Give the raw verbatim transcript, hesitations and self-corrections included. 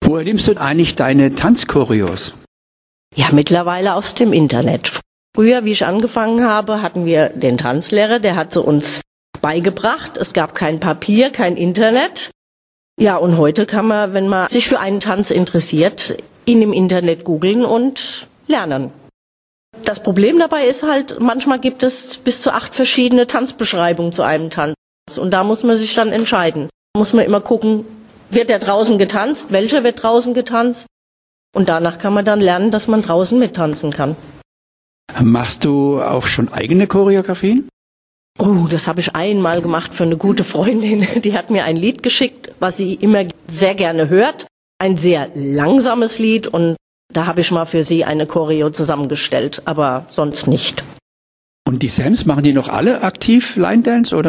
Woher nimmst du eigentlich deine Tanzchoreos? Ja, mittlerweile aus dem Internet. Früher, wie ich angefangen habe, hatten wir den Tanzlehrer, der hat sie uns beigebracht. Es gab kein Papier, kein Internet. Ja, und heute kann man, wenn man sich für einen Tanz interessiert, ihn im Internet googeln und lernen. Das Problem dabei ist halt, manchmal gibt es bis zu acht verschiedene Tanzbeschreibungen zu einem Tanz. Und da muss man sich dann entscheiden. Da muss man immer gucken, wird der draußen getanzt, welcher wird draußen getanzt? Und danach kann man dann lernen, dass man draußen mittanzen kann. Machst du auch schon eigene Choreografien? Oh, das habe ich einmal gemacht für eine gute Freundin. Die hat mir ein Lied geschickt, was sie immer sehr gerne hört. Ein sehr langsames Lied und da habe ich mal für sie eine Choreo zusammengestellt, aber sonst nicht. Und die Sams, machen die noch alle aktiv Line Dance oder?